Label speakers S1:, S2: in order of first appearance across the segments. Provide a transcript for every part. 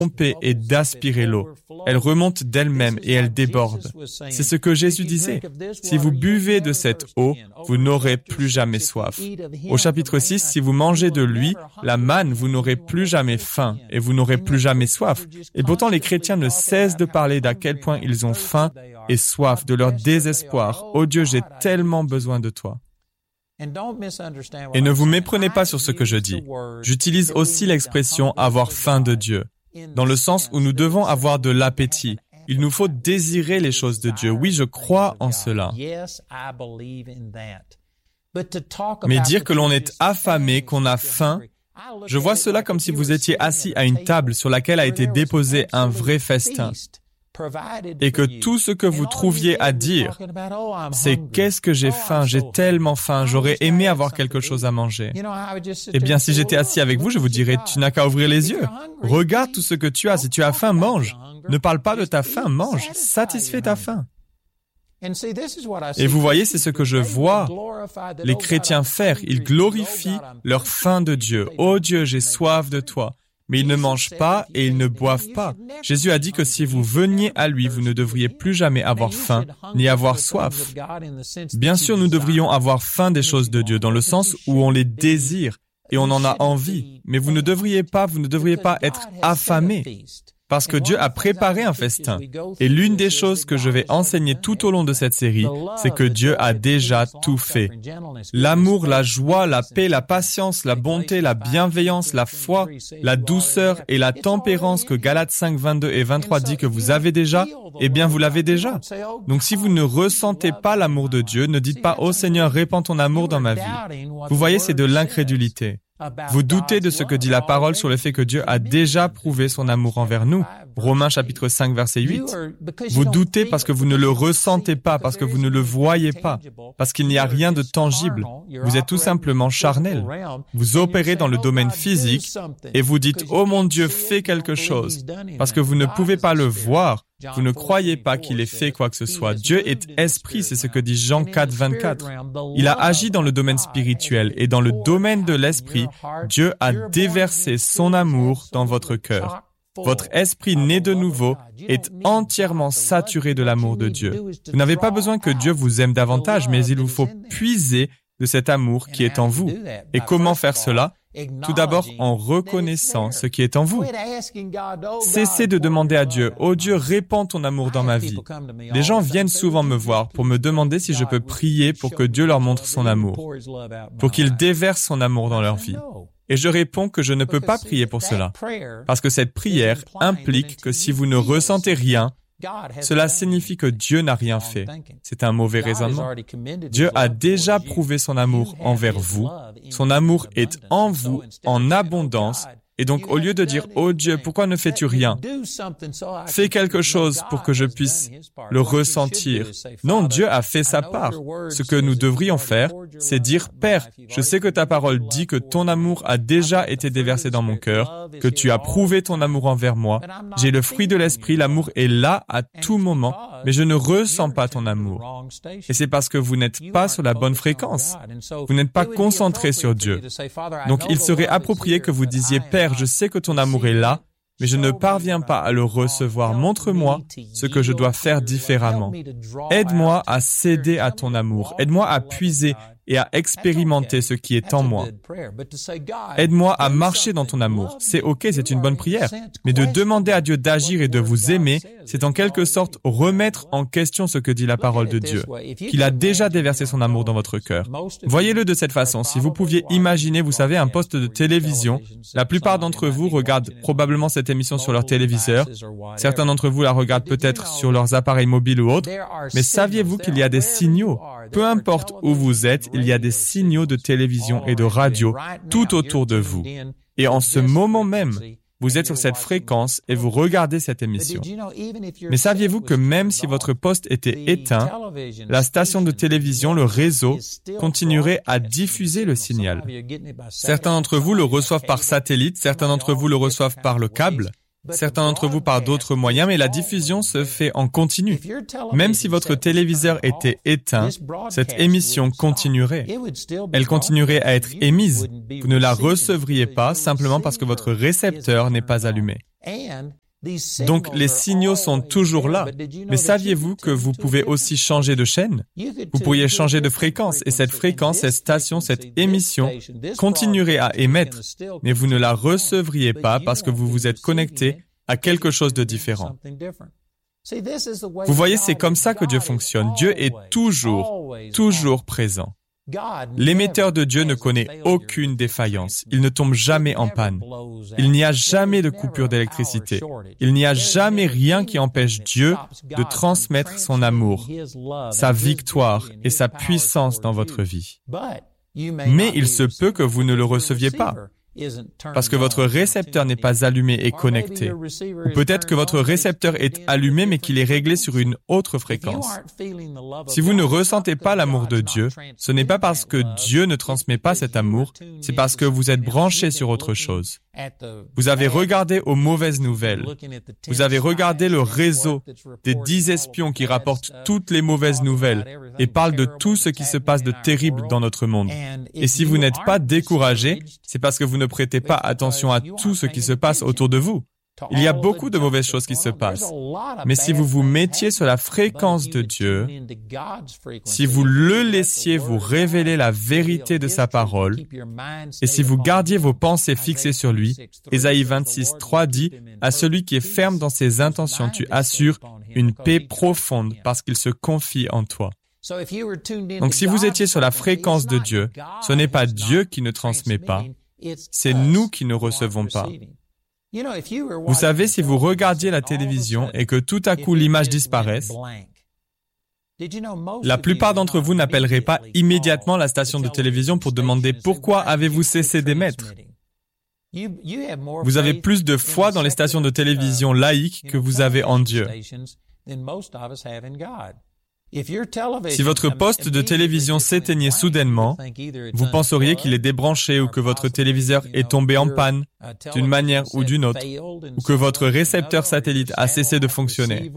S1: pomper et d'aspirer l'eau. Elle remonte d'elle-même et elle déborde. C'est ce que Jésus disait. Si vous buvez de cette eau, vous n'aurez plus jamais soif. Au chapitre 6, si vous mangez de lui, la manne, vous n'aurez plus jamais faim et vous n'aurez plus jamais soif. Et pourtant, les chrétiens ne cessent de parler d'à quel point ils ont faim et soif, de leur désespoir. Oh Dieu, j'ai tellement besoin de toi. Et ne vous méprenez pas sur ce que je dis. J'utilise aussi l'expression « avoir faim de Dieu », dans le sens où nous devons avoir de l'appétit. Il nous faut désirer les choses de Dieu. Oui, je crois en cela. Mais dire que l'on est affamé, qu'on a faim, je vois cela comme si vous étiez assis à une table sur laquelle a été déposé un vrai festin. Et que tout ce que vous trouviez à dire, c'est « qu'est-ce que j'ai faim, j'ai tellement faim, j'aurais aimé avoir quelque chose à manger ». Eh bien, si j'étais assis avec vous, je vous dirais « tu n'as qu'à ouvrir les yeux, regarde tout ce que tu as, si tu as faim, mange, ne parle pas de ta faim, mange, satisfais ta faim ». Et vous voyez, c'est ce que je vois les chrétiens faire, ils glorifient leur faim de Dieu. « Oh Dieu, j'ai soif de toi ». Mais ils ne mangent pas et ils ne boivent pas. Jésus a dit que si vous veniez à lui, vous ne devriez plus jamais avoir faim ni avoir soif. Bien sûr, nous devrions avoir faim des choses de Dieu, dans le sens où on les désire et on en a envie. Mais vous ne devriez pas être affamés. Parce que Dieu a préparé un festin. Et l'une des choses que je vais enseigner tout au long de cette série, c'est que Dieu a déjà tout fait. L'amour, la joie, la paix, la patience, la bonté, la bienveillance, la foi, la douceur et la tempérance que Galates 5, 22 et 23 dit que vous avez déjà, eh bien vous l'avez déjà. Donc si vous ne ressentez pas l'amour de Dieu, ne dites pas « Oh Seigneur, répands ton amour dans ma vie ». Vous voyez, c'est de l'incrédulité. Vous doutez de ce que dit la parole sur le fait que Dieu a déjà prouvé son amour envers nous. Romains chapitre 5 verset 8. Vous doutez parce que vous ne le ressentez pas, parce que vous ne le voyez pas, parce qu'il n'y a rien de tangible. Vous êtes tout simplement charnel. Vous opérez dans le domaine physique et vous dites « Oh mon Dieu, fais quelque chose » parce que vous ne pouvez pas le voir. Vous ne croyez pas qu'il ait fait quoi que ce soit. Dieu est esprit, c'est ce que dit Jean 4, 24. Il a agi dans le domaine spirituel et dans le domaine de l'esprit, Dieu a déversé son amour dans votre cœur. Votre esprit né de nouveau est entièrement saturé de l'amour de Dieu. Vous n'avez pas besoin que Dieu vous aime davantage, mais il vous faut puiser de cet amour qui est en vous. Et comment faire cela? Tout d'abord, en reconnaissant ce qui est en vous. Cessez de demander à Dieu, « Oh Dieu, répands ton amour dans ma vie ». Les gens viennent souvent me voir pour me demander si je peux prier pour que Dieu leur montre son amour, pour qu'il déverse son amour dans leur vie. Et je réponds que je ne peux pas prier pour cela, parce que cette prière implique que si vous ne ressentez rien, cela signifie que Dieu n'a rien fait. C'est un mauvais raisonnement. Dieu a déjà prouvé son amour envers vous. Son amour est en vous, en abondance. Et donc, au lieu de dire « Oh Dieu, pourquoi ne fais-tu rien ?» Fais quelque chose pour que je puisse le ressentir. Non, Dieu a fait sa part. Ce que nous devrions faire, c'est dire « Père, je sais que ta parole dit que ton amour a déjà été déversé dans mon cœur, que tu as prouvé ton amour envers moi. J'ai le fruit de l'esprit, l'amour est là à tout moment, mais je ne ressens pas ton amour. Et c'est parce que vous n'êtes pas sur la bonne fréquence. Vous n'êtes pas concentré sur Dieu. Donc, il serait approprié que vous disiez « Père, je sais que ton amour est là, mais je ne parviens pas à le recevoir. Montre-moi ce que je dois faire différemment. Aide-moi à céder à ton amour. Aide-moi à puiser et à expérimenter ce qui est en moi. Aide-moi à marcher dans ton amour. C'est OK, c'est une bonne prière. Mais de demander à Dieu d'agir et de vous aimer, c'est en quelque sorte remettre en question ce que dit la parole de Dieu, qu'il a déjà déversé son amour dans votre cœur. Voyez-le de cette façon. Si vous pouviez imaginer, vous savez, un poste de télévision, la plupart d'entre vous regardent probablement cette émission sur leur téléviseur. Certains d'entre vous la regardent peut-être sur leurs appareils mobiles ou autres. Mais saviez-vous qu'il y a des signaux? Peu importe où vous êtes, il y a des signaux de télévision et de radio tout autour de vous. Et en ce moment même, vous êtes sur cette fréquence et vous regardez cette émission. Mais saviez-vous que même si votre poste était éteint, la station de télévision, le réseau, continuerait à diffuser le signal? Certains d'entre vous le reçoivent par satellite, certains d'entre vous le reçoivent par le câble, certains d'entre vous par d'autres moyens, mais la diffusion se fait en continu. Même si votre téléviseur était éteint, cette émission continuerait. Elle continuerait à être émise. Vous ne la recevriez pas simplement parce que votre récepteur n'est pas allumé. Donc les signaux sont toujours là. Mais saviez-vous que vous pouvez aussi changer de chaîne? Vous pourriez changer de fréquence et cette fréquence, cette station, cette émission continuerait à émettre, mais vous ne la recevriez pas parce que vous vous êtes connecté à quelque chose de différent. Vous voyez, c'est comme ça que Dieu fonctionne. Dieu est toujours présent. L'émetteur de Dieu ne connaît aucune défaillance. Il ne tombe jamais en panne. Il n'y a jamais de coupure d'électricité. Il n'y a jamais rien qui empêche Dieu de transmettre son amour, sa victoire et sa puissance dans votre vie. Mais il se peut que vous ne le receviez pas, parce que votre récepteur n'est pas allumé et connecté. Ou peut-être que votre récepteur est allumé mais qu'il est réglé sur une autre fréquence. Si vous ne ressentez pas l'amour de Dieu, ce n'est pas parce que Dieu ne transmet pas cet amour, c'est parce que vous êtes branché sur autre chose. Vous avez regardé aux mauvaises nouvelles. Vous avez regardé le réseau des 10 espions qui rapportent toutes les mauvaises nouvelles et parlent de tout ce qui se passe de terrible dans notre monde. Et si vous n'êtes pas découragé, c'est parce que vous ne prêtez pas attention à tout ce qui se passe autour de vous. Il y a beaucoup de mauvaises choses qui se passent. Mais si vous vous mettiez sur la fréquence de Dieu, si vous le laissiez vous révéler la vérité de sa parole, et si vous gardiez vos pensées fixées sur lui, Ésaïe 26, 3 dit, « À celui qui est ferme dans ses intentions, tu assures une paix profonde parce qu'il se confie en toi. » Donc si vous étiez sur la fréquence de Dieu, ce n'est pas Dieu qui ne transmet pas, c'est nous qui ne recevons pas. Vous savez, si vous regardiez la télévision et que tout à coup l'image disparaisse, la plupart d'entre vous n'appelleraient pas immédiatement la station de télévision pour demander pourquoi avez-vous cessé d'émettre. Vous avez plus de foi dans les stations de télévision laïques que vous avez en Dieu. Si votre poste de télévision s'éteignait soudainement, vous penseriez qu'il est débranché ou que votre téléviseur est tombé en panne d'une manière ou d'une autre, ou que votre récepteur satellite a cessé de fonctionner,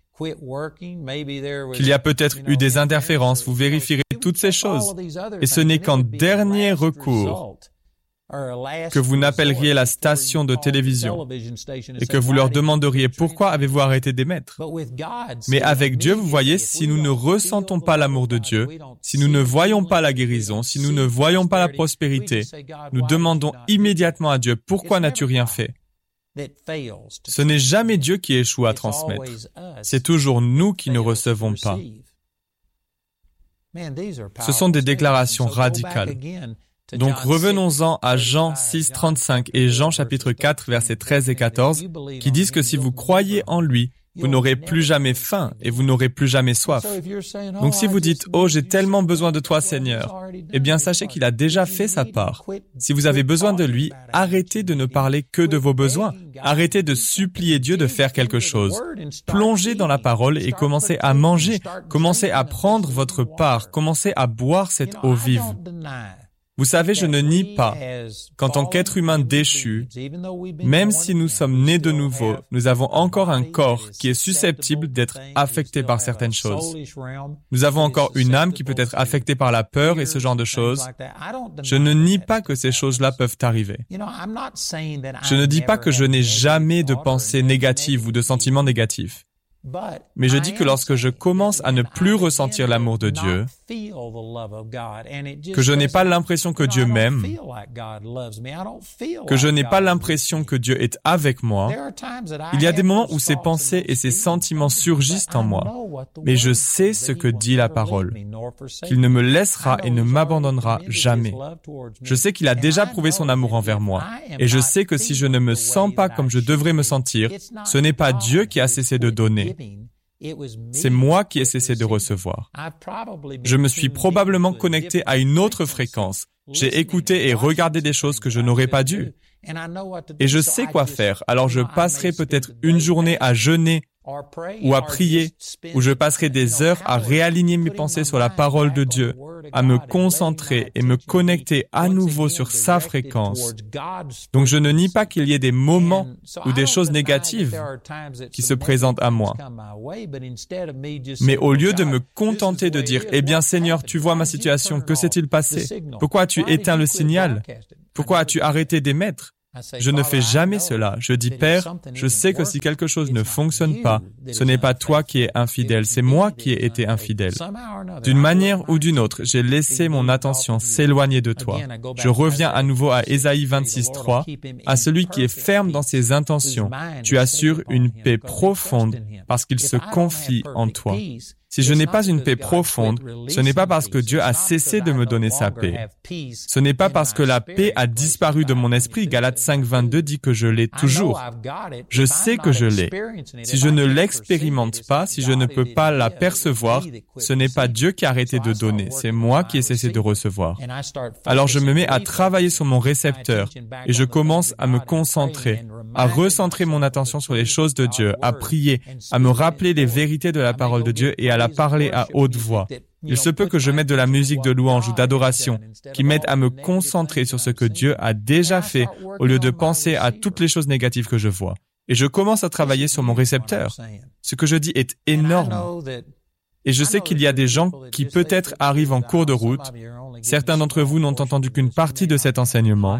S1: qu'il y a peut-être eu des interférences, vous vérifierez toutes ces choses. Et ce n'est qu'en dernier recours que vous n'appelleriez la station de télévision et que vous leur demanderiez pourquoi avez-vous arrêté d'émettre. Mais avec Dieu, vous voyez, si nous ne ressentons pas l'amour de Dieu, si nous ne voyons pas la guérison, si nous ne voyons pas la prospérité, nous demandons immédiatement à Dieu, pourquoi n'as-tu rien fait? Ce n'est jamais Dieu qui échoue à transmettre. C'est toujours nous qui ne recevons pas. Ce sont des déclarations radicales. Donc revenons-en à Jean 6, 35 et Jean chapitre 4, versets 13 et 14, qui disent que si vous croyez en lui, vous n'aurez plus jamais faim et vous n'aurez plus jamais soif. Donc si vous dites « Oh, j'ai tellement besoin de toi, Seigneur », eh bien sachez qu'il a déjà fait sa part. Si vous avez besoin de lui, arrêtez de ne parler que de vos besoins. Arrêtez de supplier Dieu de faire quelque chose. Plongez dans la parole et commencez à manger. Commencez à prendre votre part. Commencez à boire cette eau vive. Vous savez, je ne nie pas qu'en tant qu'être humain déchu, même si nous sommes nés de nouveau, nous avons encore un corps qui est susceptible d'être affecté par certaines choses. Nous avons encore une âme qui peut être affectée par la peur et ce genre de choses. Je ne nie pas que ces choses-là peuvent arriver. Je ne dis pas que je n'ai jamais de pensées négatives ou de sentiments négatifs. Mais je dis que lorsque je commence à ne plus ressentir l'amour de Dieu, que je n'ai pas l'impression que Dieu m'aime, que je n'ai pas l'impression que Dieu est avec moi, il y a des moments où ces pensées et ces sentiments surgissent en moi. Mais je sais ce que dit la parole, qu'il ne me laissera et ne m'abandonnera jamais. Je sais qu'il a déjà prouvé son amour envers moi. Et je sais que si je ne me sens pas comme je devrais me sentir, ce n'est pas Dieu qui a cessé de donner. C'est moi qui ai cessé de recevoir. Je me suis probablement connecté à une autre fréquence. J'ai écouté et regardé des choses que je n'aurais pas dû. Et je sais quoi faire, alors je passerai peut-être une journée à jeûner ou à prier, où je passerai des heures à réaligner mes pensées sur la parole de Dieu, à me concentrer et me connecter à nouveau sur sa fréquence. Donc je ne nie pas qu'il y ait des moments ou des choses négatives qui se présentent à moi. Mais au lieu de me contenter de dire « Eh bien Seigneur, tu vois ma situation, que s'est-il passé? Pourquoi as-tu éteint le signal? Pourquoi as-tu arrêté d'émettre ?» Je ne fais jamais cela. Je dis, Père, je sais que si quelque chose ne fonctionne pas, ce n'est pas toi qui es infidèle, c'est moi qui ai été infidèle. D'une manière ou d'une autre, j'ai laissé mon attention s'éloigner de toi. Je reviens à nouveau à Ésaïe 26:3. À celui qui est ferme dans ses intentions, tu assures une paix profonde parce qu'il se confie en toi. Si je n'ai pas une paix profonde, ce n'est pas parce que Dieu a cessé de me donner sa paix. Ce n'est pas parce que la paix a disparu de mon esprit. Galates 5:22 dit que je l'ai toujours. Je sais que je l'ai. Si je ne l'expérimente pas, si je ne peux pas la percevoir, ce n'est pas Dieu qui a arrêté de donner, c'est moi qui ai cessé de recevoir. Alors je me mets à travailler sur mon récepteur et je commence à me concentrer, à recentrer mon attention sur les choses de Dieu, à prier, à me rappeler les vérités de la parole de Dieu et à la parler à haute voix. Il se peut que je mette de la musique de louange ou d'adoration qui m'aide à me concentrer sur ce que Dieu a déjà fait au lieu de penser à toutes les choses négatives que je vois. Et je commence à travailler sur mon récepteur. Ce que je dis est énorme. Et je sais qu'il y a des gens qui peut-être arrivent en cours de route. Certains d'entre vous n'ont entendu qu'une partie de cet enseignement.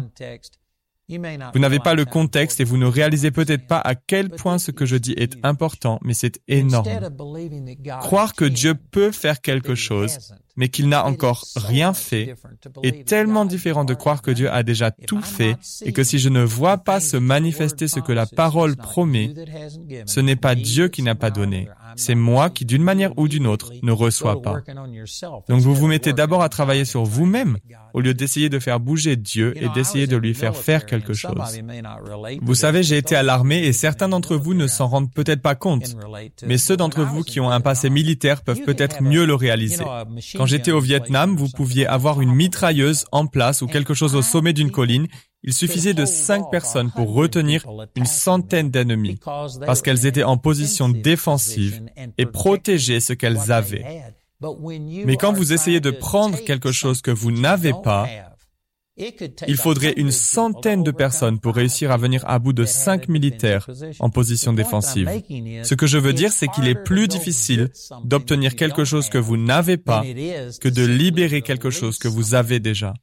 S1: Vous n'avez pas le contexte et vous ne réalisez peut-être pas à quel point ce que je dis est important, mais c'est énorme. Croire que Dieu peut faire quelque chose, mais qu'il n'a encore rien fait, est tellement différent de croire que Dieu a déjà tout fait et que si je ne vois pas se manifester ce que la parole promet, ce n'est pas Dieu qui n'a pas donné. C'est moi qui, d'une manière ou d'une autre, ne reçois pas. Donc vous vous mettez d'abord à travailler sur vous-même, au lieu d'essayer de faire bouger Dieu et d'essayer de lui faire faire quelque chose. Vous savez, j'ai été à l'armée et certains d'entre vous ne s'en rendent peut-être pas compte, mais ceux d'entre vous qui ont un passé militaire peuvent peut-être mieux le réaliser. Quand j'étais au Vietnam, vous pouviez avoir une mitrailleuse en place ou quelque chose au sommet d'une colline. Il suffisait de 5 personnes pour retenir une centaine d'ennemis, parce qu'elles étaient en position défensive et protégeaient ce qu'elles avaient. Mais quand vous essayez de prendre quelque chose que vous n'avez pas, il faudrait une centaine de personnes pour réussir à venir à bout de 5 militaires en position défensive. Ce que je veux dire, c'est qu'il est plus difficile d'obtenir quelque chose que vous n'avez pas que de libérer quelque chose que vous avez déjà.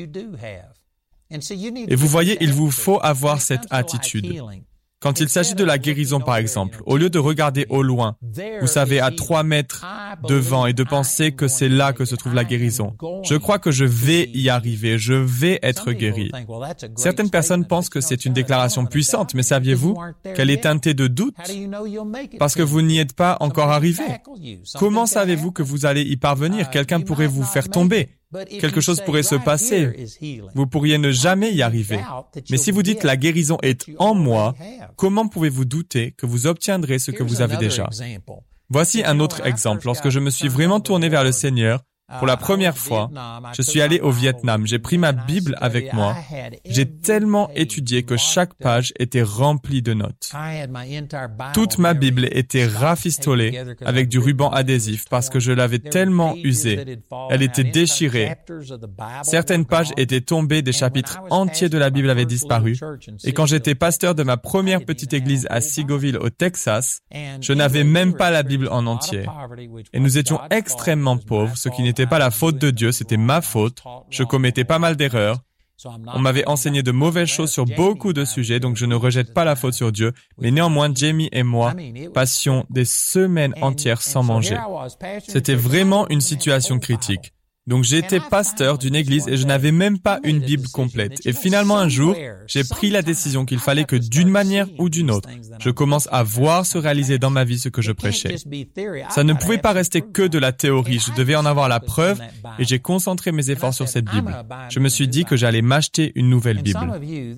S1: Et vous voyez, il vous faut avoir cette attitude. Quand il s'agit de la guérison, par exemple, au lieu de regarder au loin, vous savez, à 3 mètres devant et de penser que c'est là que se trouve la guérison, je crois que je vais y arriver, je vais être guéri. Certaines personnes pensent que c'est une déclaration puissante, mais saviez-vous qu'elle est teintée de doute? Parce que vous n'y êtes pas encore arrivé. Comment savez-vous que vous allez y parvenir? Quelqu'un pourrait vous faire tomber. Quelque chose pourrait se passer. Vous pourriez ne jamais y arriver. Mais si vous dites la guérison est en moi, comment pouvez-vous douter que vous obtiendrez ce que vous avez déjà? Voici un autre exemple. Lorsque je me suis vraiment tourné vers le Seigneur, pour la première fois, je suis allé au Vietnam. J'ai pris ma Bible avec moi. J'ai tellement étudié que chaque page était remplie de notes. Toute ma Bible était rafistolée avec du ruban adhésif parce que je l'avais tellement usée. Elle était déchirée. Certaines pages étaient tombées, des chapitres entiers de la Bible avaient disparu. Et quand j'étais pasteur de ma première petite église à Seagoville, au Texas, je n'avais même pas la Bible en entier. Et nous étions extrêmement pauvres, ce qui n'était pas la faute de Dieu, c'était ma faute. Je commettais pas mal d'erreurs. On m'avait enseigné de mauvaises choses sur beaucoup de sujets, donc je ne rejette pas la faute sur Dieu. Mais néanmoins, Jamie et moi passions des semaines entières sans manger. C'était vraiment une situation critique. Donc j'étais pasteur d'une église et je n'avais même pas une Bible complète. Et finalement un jour, j'ai pris la décision qu'il fallait que d'une manière ou d'une autre, je commence à voir se réaliser dans ma vie ce que je prêchais. Ça ne pouvait pas rester que de la théorie, je devais en avoir la preuve et j'ai concentré mes efforts sur cette Bible. Je me suis dit que j'allais m'acheter une nouvelle Bible.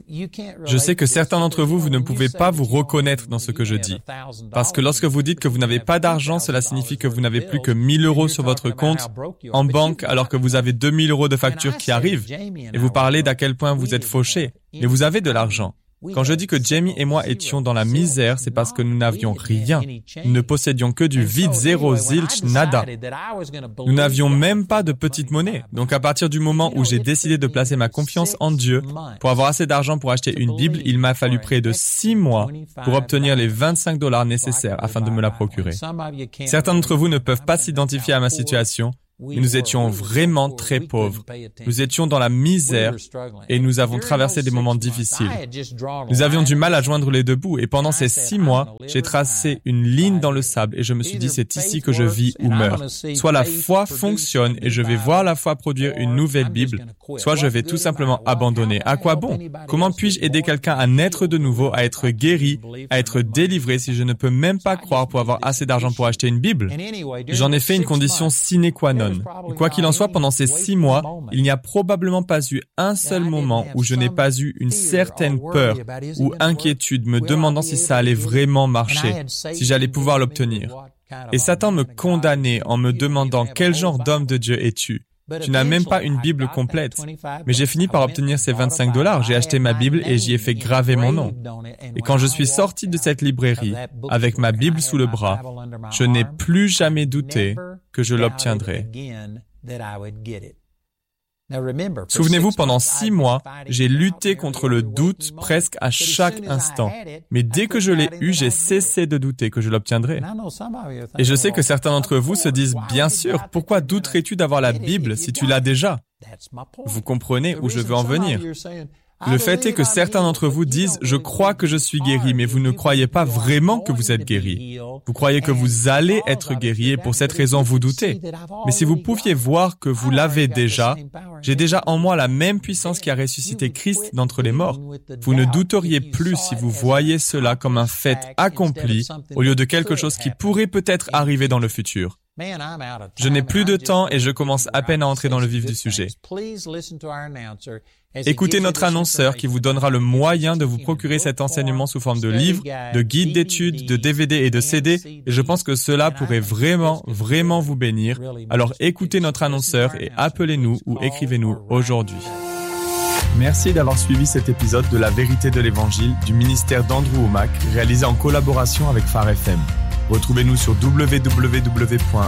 S1: Je sais que certains d'entre vous, vous ne pouvez pas vous reconnaître dans ce que je dis. Parce que lorsque vous dites que vous n'avez pas d'argent, cela signifie que vous n'avez plus que 1 000 € sur votre compte en banque alors que vous avez 2 000 € de factures qui arrivent et vous parlez d'à quel point vous êtes fauché. Mais vous avez de l'argent. Quand je dis que Jamie et moi étions dans la misère, c'est parce que nous n'avions rien. Nous ne possédions que du vide, zéro, zilch, nada. Nous n'avions même pas de petite monnaie. Donc à partir du moment où j'ai décidé de placer ma confiance en Dieu, pour avoir assez d'argent pour acheter une Bible, il m'a fallu près de 6 mois pour obtenir les 25 $ nécessaires afin de me la procurer. Certains d'entre vous ne peuvent pas s'identifier à ma situation. mais nous étions vraiment très pauvres. Nous étions dans la misère et nous avons traversé des moments difficiles. Nous avions du mal à joindre les deux bouts et pendant ces 6 mois, j'ai tracé une ligne dans le sable et je me suis dit c'est ici que je vis ou meurs. Soit la foi fonctionne et je vais voir la foi produire une nouvelle Bible, soit je vais tout simplement abandonner. À quoi bon? Comment puis-je aider quelqu'un à naître de nouveau, à être guéri, à être délivré si je ne peux même pas croire pour avoir assez d'argent pour acheter une Bible? J'en ai fait une condition sine qua non. Et quoi qu'il en soit, pendant ces 6 mois, il n'y a probablement pas eu un seul moment où je n'ai pas eu une certaine peur ou inquiétude me demandant si ça allait vraiment marcher, si j'allais pouvoir l'obtenir. Et Satan me condamnait en me demandant quel genre d'homme de Dieu es-tu? Tu n'as même pas une Bible complète. Mais j'ai fini par obtenir ces $25. J'ai acheté ma Bible et j'y ai fait graver mon nom. Et quand je suis sorti de cette librairie avec ma Bible sous le bras, je n'ai plus jamais douté que je l'obtiendrais. Souvenez-vous, pendant 6 mois, j'ai lutté contre le doute presque à chaque instant. Mais dès que je l'ai eu, j'ai cessé de douter que je l'obtiendrais. Et je sais que certains d'entre vous se disent, bien sûr, pourquoi douterais-tu d'avoir la Bible si tu l'as déjà? Vous comprenez où je veux en venir. Le fait est que certains d'entre vous disent « Je crois que je suis guéri », mais vous ne croyez pas vraiment que vous êtes guéri. Vous croyez que vous allez être guéri et pour cette raison vous doutez. Mais si vous pouviez voir que vous l'avez déjà, j'ai déjà en moi la même puissance qui a ressuscité Christ d'entre les morts. Vous ne douteriez plus si vous voyez cela comme un fait accompli au lieu de quelque chose qui pourrait peut-être arriver dans le futur. Je n'ai plus de temps et je commence à peine à entrer dans le vif du sujet. Écoutez notre annonceur qui vous donnera le moyen de vous procurer cet enseignement sous forme de livres, de guides d'études, de DVD et de CD, et je pense que cela pourrait vraiment vous bénir. Alors écoutez notre annonceur et appelez-nous ou écrivez-nous aujourd'hui. Merci d'avoir suivi cet épisode de La Vérité de l'Évangile du ministère d'Andrew Wommack, réalisé en collaboration avec Phare FM. Retrouvez-nous sur www.awmi.fr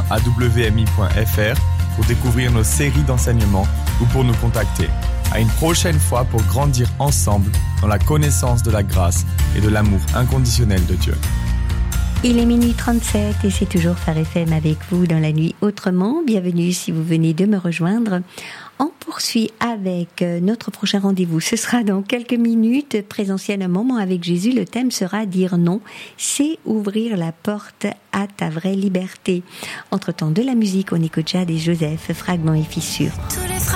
S1: pour découvrir nos séries d'enseignements ou pour nous contacter. À une prochaine fois pour grandir ensemble dans la connaissance de la grâce et de l'amour inconditionnel de Dieu.
S2: Il est 12h37 et c'est toujours Phare FM avec vous dans la nuit autrement. Bienvenue si vous venez de me rejoindre. On poursuit avec notre prochain rendez-vous. Ce sera dans quelques minutes, présentiel un moment avec Jésus. Le thème sera dire non, c'est ouvrir la porte à ta vraie liberté. Entre-temps de la musique, on écoute Jade et Joseph, Fragments et fissures.